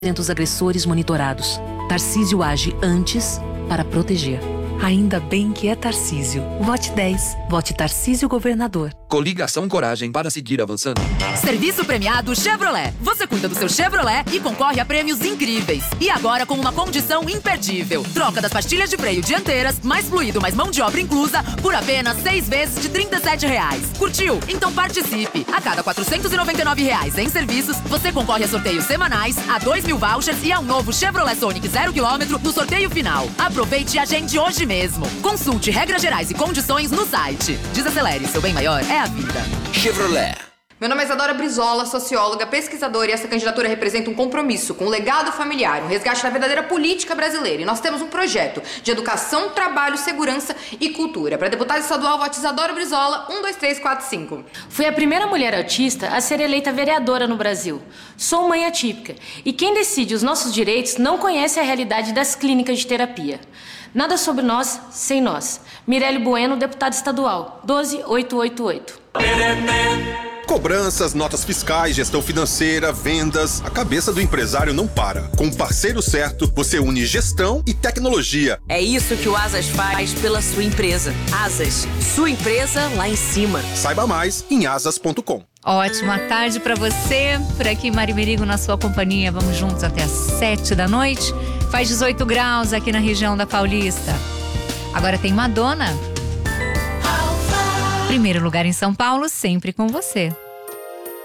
os agressores monitorados. Tarcísio age antes para proteger. Ainda bem que é Tarcísio. Vote 10. Vote Tarcísio Governador. Coligação Coragem para seguir avançando. Serviço premiado Chevrolet. Você cuida do seu Chevrolet e concorre a prêmios incríveis. E agora com uma condição imperdível. Troca das pastilhas de freio dianteiras, mais fluido, mais mão de obra inclusa, por apenas 6 vezes de R$ 37,00. Curtiu? Então participe. A cada R$ 499,00 em serviços, você concorre a sorteios semanais, a 2.000 vouchers e a um novo Chevrolet Sonic 0 km no sorteio final. Aproveite e agende hoje mesmo. Consulte regras gerais e condições no site. Desacelere, seu bem maior é a vida. Chevrolet. Meu nome é Isadora Brizola, socióloga, pesquisadora, e essa candidatura representa um compromisso com o legado familiar, um resgate da verdadeira política brasileira. E nós temos um projeto de educação, trabalho, segurança e cultura. Para deputada estadual, vote Isadora Brizola, 1, 2, 3, 4, 5. Fui a primeira mulher autista a ser eleita vereadora no Brasil. Sou mãe atípica e quem decide os nossos direitos não conhece a realidade das clínicas de terapia. Nada sobre nós, sem nós. Mirelle Bueno, deputada estadual, 12888. Cobranças, notas fiscais, gestão financeira, vendas. A cabeça do empresário não para. Com o parceiro certo, você une gestão e tecnologia. É isso que o Asas faz pela sua empresa. Asas, sua empresa lá em cima. Saiba mais em asas.com. Ótima tarde pra você. Por aqui, Mari Merigo, na sua companhia. Vamos juntos até às 7 da noite. Faz 18 graus aqui na região da Paulista. Agora tem Madonna. Primeiro lugar em São Paulo, sempre com você.